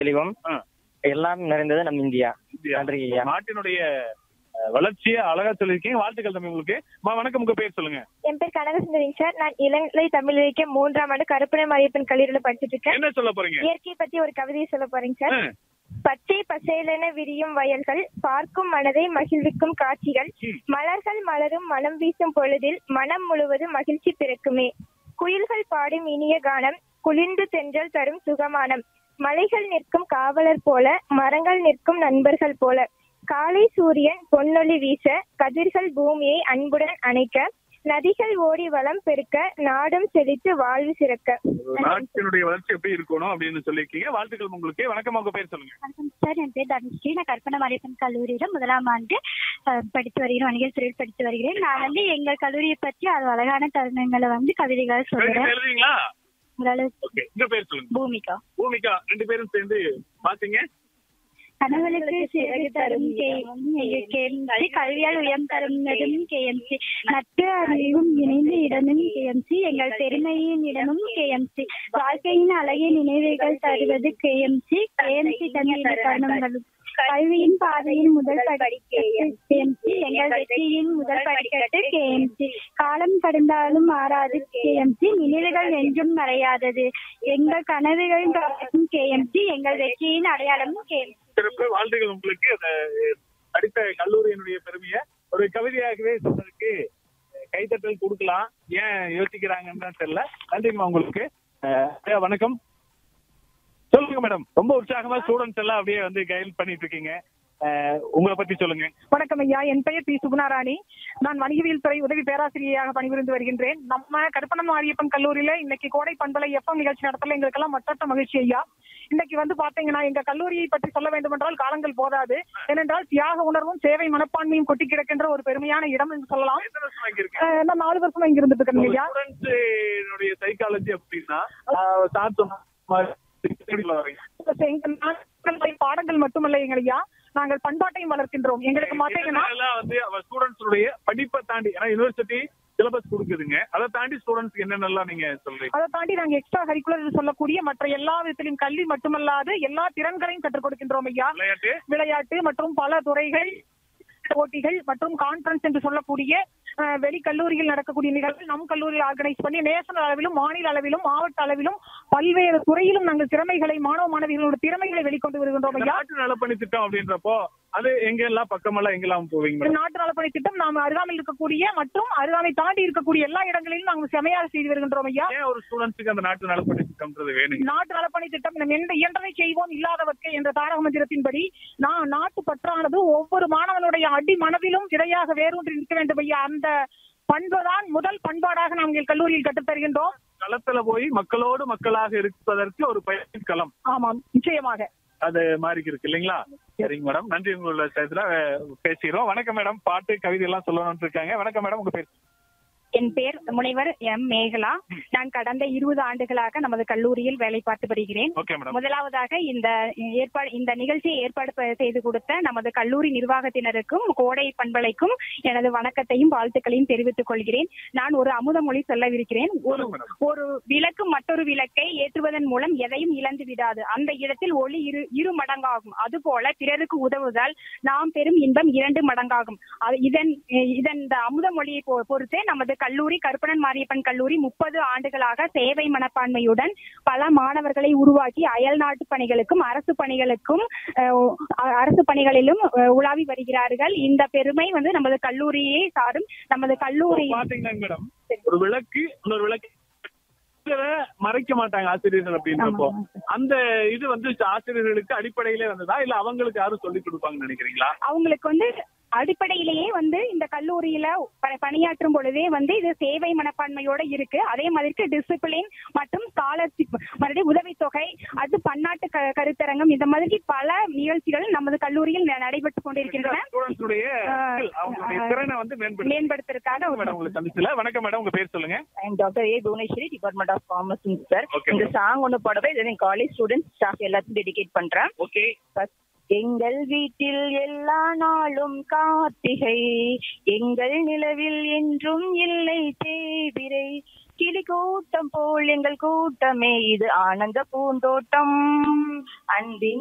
தெளிவம் எல்லாம் நிறைந்தது நம் இந்தியா. நன்றி ஐயா. நாட்டினுடைய வளர்ச்சியை அழகா சொல்லியிருக்கீங்க. வாழ்த்துக்கள் தம்பி உங்களுக்கு. வணக்கம், உங்க பேர் சொல்லுங்க. என் பேர் கனகசுந்தரிங்க சார். நான் இளநிலை தமிழ் இலக்கியம் 3ஆம் ஆண்டு கருப்பண மாரியப்பன் கல்லூரியில படிச்சுட்டு இருக்கேன். என்ன சொல்ல போறீங்க? இயற்கை பத்தி ஒரு கவிதையை சொல்ல போறேங்க சார். பச்சை பசேலென விரியும் வயல்கள், பார்க்கும் மனதை மகிழ்விக்கும் காட்சிகள், மலர்கள் மலரும் மனம் வீசும் பொழுதில் மனம் முழுவதும் மகிழ்ச்சி பிறக்குமே. குயில்கள் பாடும் இனிய கானம், குளிர்ந்து தென்றல் தரும் சுகமானம், மலைகள் நிற்கும் காவலர் போல, மரங்கள் நிற்கும் நண்பர்கள் போல, காலை சூரியன் பொன்னொளி வீச, கதிர்கள் பூமியை அன்புடன் அணைக்க, நதிகள் ஓடி வளம் பெருக்க, நாடும் செழித்து வாழ்வு சிறக்க. நாட்டினுடைய வளர்ச்சி எப்படி இருக்கணும் அப்படின்னு சொல்லியிருக்கீங்க. வாழ்த்துக்கள் உங்களுக்கு. வணக்கம், உங்க பேர் சொல்லுங்க. வணக்கம் சார், என் பேர் தனுஸ்ரீ. நான் கற்பனை மாரியப்பன் கல்லூரியில 1ஆம் ஆண்டு படித்து வருகிறேன். வணிகத் துறையில் படித்து வருகிறேன். நான் எங்கள் கல்லூரியை பற்றி அது அழகான தருணங்களை கவிதைகளை சொல்றேன். எழுதுவீங்களா? உங்க பேர் சொல்லுங்க. பூமிகா. பூமிகா, 2 பேரும் சேர்ந்து பாத்தீங்க. கனவுகளுக்கு சிறகு தரும் KMC, கல்வியால் உயர்ந்து தரும் நெடும் KMC, நட்பு அறிவும் இணைந்து இடமும் KMC, எங்கள் பெருமையின் இடமும் KMC, வாழ்க்கையின் அழகிய நினைவுகள் தருவது KMC தன்னிட தருணங்களும், கல்வியின் பாதையின் முதல் படிக்கட்டு KMC, எங்கள் வெற்றியின் முதல் படிக்கட்டு KMC, காலம் கடந்தாலும் மாறாது KMC, நினைவுகள் என்றும் மறையாதது, எங்கள் கனவுகளின் தொடக்கம் KMC, எங்கள் வெற்றியின் அடையாளமும் KMC. சிறப்பு. வாழ்த்துக்கள் உங்களுக்கு. படித்த கல்லூரியினுடைய பெருமையை ஒரு கவிதையாகவே சொன்னதுக்கு கைத்தட்டல் கொடுக்கலாம். ஏன் யோசிக்கிறாங்கன்னு தெரியல. நன்றிமா உங்களுக்கு. வணக்கம், சொல்லுங்க மேடம். ரொம்ப உற்சாகமா ஸ்டூடெண்ட்ஸ் எல்லாம் அப்படியே கைட் பண்ணிட்டு இருக்கீங்க. உங்களை பத்தி சொல்லுங்க. வணக்கம் ஐயா, என் பெயர் பி சுகுணாராணி. நான் வணிகவியல் துறை உதவி பேராசிரியராக பணிபுரிந்து வருகின்றேன். நம்ம கருப்பண மாரியப்பன் கல்லூரியில இன்னைக்கு கோடை பண்பலை FM நிகழ்ச்சி நடத்தல எங்களுக்கெல்லாம் மற்ற மகிழ்ச்சி ஐயா. இன்னைக்கு பாத்தீங்கன்னா எங்க கல்லூரியை பற்றி சொல்ல வேண்டும் என்றால் காலங்கள் போதாது. ஏனென்றால் தியாக உணர்வும் சேவை மனப்பான்மையும் கொட்டி கிடக்கின்ற ஒரு பெருமையான இடம் என்று சொல்லலாம். நான் 4 வருஷமா இங்க இருந்துட்டு இருக்கேன் ஐயா. சைக்காலஜி அப்படின்னா பாடங்கள் மட்டுமல்ல எங்களையா, நாங்கள் பண்பாட்டையும் வளர்க்கின்றோம். எங்களுக்கு பாத்தீங்கன்னா படிப்பை தாண்டி யூனிவர்சிட்டி சிலபஸ் கொடுக்குதுங்க. அதை தாண்டி ஸ்டூடெண்ட்ஸ்க்கு என்னென்னலாம் நீங்க சொல்றீங்க? அதை தாண்டி நாங்க எக்ஸ்ட்ரா கரிக்குலர் சொல்லக்கூடிய மற்ற எல்லா விதத்திலும் கல்வி மட்டுமல்லாது எல்லா திறன்களையும் கற்றுக் கொடுக்கின்றோம் ஐயா. விளையாட்டு மற்றும் பல துறைகள், போட்டிகள் மற்றும் கான்பரன்ஸ் என்று சொல்லக்கூடிய வெளி கல்லூரியில் நடக்கக்கூடிய நிகழ்வுகள் நம் கல்லூரியில் ஆர்கனைஸ் பண்ணி நேஷனல் அளவிலும் மாநில அளவிலும் மாவட்ட அளவிலும் பல்வேறு துறையிலும் நாங்கள் திறமைகளை மாணவிகளோட திறமைகளை வெளிக்கொண்டு வருகின்றோம் ஐயா. நாட்டு நலப்பணி திட்டம் அப்படின்றப்போ அது எங்கெல்லாம் பக்கமெல்லாம் எங்கெல்லாம் போவீங்க? நாட்டு நலப்பணி திட்டம் நாம் அருகாமையில் இருக்கக்கூடிய மற்றும் அருகாமை தாண்டி இருக்கக்கூடிய எல்லா இடங்களிலும் நாங்கள் செமையாக செய்து வருகின்றோம் ஐயா. ஒரு ஸ்டூடெண்ட்ஸ்க்கு அந்த நாட்டு நலப்பணி திட்டம்ன்றது வேணும். நாட்டு நலப்பணி திட்டம் இயன்றதை செய்வோம் இல்லாதவர்க்கு என்ற தாரக மந்திரத்தின்படி நாட்டு பற்றானது ஒவ்வொரு மாணவனுடைய அடி மனதிலும் இடையாக வேரூன்றி நிற்க வேண்டும் ஐயா. அந்த பண்புதான் முதல் பண்பாடாக நாங்கள் கல்லூரியில் கற்றுத்தருகின்றோம். களத்துல போய் மக்களோடு மக்களாக இருப்பதற்கு ஒரு பயிற்சி களம். ஆமாம், நிச்சயமாக அது மாதிரி இருக்கு இல்லைங்களா? சரிங்க மேடம், நன்றி. உங்களோட பேசுகிறோம். வணக்கம் மேடம். பாட்டு கவிதை எல்லாம் சொல்லணும்னு இருக்காங்க. வணக்கம் மேடம், உங்க பேர்? என் பேர் முனைவர் M. மேகலா. நான் கடந்த 20 ஆண்டுகளாக நமது கல்லூரியில் வேலை பார்த்து வருகிறேன். முதலாவதாக இந்த நிகழ்ச்சியை ஏற்பாடு செய்து கொடுத்த நமது கல்லூரி நிர்வாகத்தினருக்கும் கோடை பண்பலைக்கும் எனது வணக்கத்தையும் வாழ்த்துக்களையும் தெரிவித்துக் கொள்கிறேன். நான் ஒரு அமுதமொழி சொல்லவிருக்கிறேன். ஒரு விளக்கு மற்றொரு விளக்கை ஏற்றுவதன் மூலம் எதையும் இழந்து விடாது. அந்த இடத்தில் ஒளி இரு மடங்காகும். அதுபோல பிறருக்கு உதவுவதால் நாம் பெறும் இன்பம் 2 மடங்காகும். இதன் அமுதமொழியை பொறுத்தே நமது கல்லூரி கருப்பணன் மாரியப்பன் கல்லூரி 30 ஆண்டுகளாக சேவை மனப்பான்மையுடன் பல மாணவர்களை உருவாக்கி அயல் நாட்டு பணிகளுக்கும் அரசு பணிகளிலும் உலாவி வருகிறார்கள். இந்த பெருமை நமது கல்லூரியை சாரும். நமது கல்லூரி ஒரு விளக்கு இன்னொரு விளக்கு மறைக்க மாட்டாங்க ஆசிரியர்கள் அப்படின்றப்போ அந்த இது ஆசிரியர்களுக்கு அடிப்படையிலே வந்ததா இல்ல அவங்களுக்கு யாரும் சொல்லிக் கொடுப்பாங்கன்னு நினைக்கிறீங்களா? அவங்களுக்கு அடிப்படையிலேயே இந்த கல்லூரியில பணியாற்றும் பொழுதே இது சேவை மனப்பான்மையோட இருக்கு. அதே மாதிரி டிசிப்ளின் மற்றும் ஸ்காலர்ஷிப், மறுபடியும் உதவித்தொகை, அது பன்னாட்டு கருத்தரங்கம், இந்த மாதிரி பல நிகழ்ச்சிகள் நமது கல்லூரியில் நடைபெற்றுக் கொண்டிருக்கின்றன. மேம்படுத்துறதுக்காக. வணக்கம் மேடம், உங்க பேர் சொல்லுங்க. Doctor A. Bhuvaneswari, department of commerce sir. இந்த சாங் ஒண்ணு பாடவே காலேஜ் ஸ்டூடெண்ட்ஸ் ஸ்டாஃப் எல்லாத்தையும் டெடிகேட் பண்றேன். ஓகே. எங்கள் வீட்டில் எல்லா நாளும் கார்த்திகை, எங்கள் நிலவில் என்றும் இல்லை தேய்பிரை, கிளி கூட்டம் போல் எங்கள் கூட்டமே இது ஆனந்த பூந்தோட்டம் அன்பின்